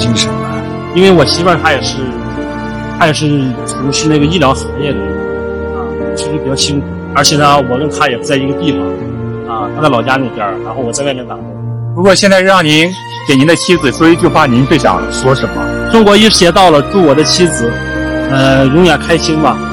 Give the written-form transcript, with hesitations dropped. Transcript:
精神了。 因为我媳妇儿她也是从事那个医疗行业的确实比较辛苦，而且呢，我跟她也不在一个地方她在老家那边，然后我在外面打工。 如果现在让您给您的妻子说一句话，您最想说什么？ 中国医协到了，祝我的妻子永远开心吧。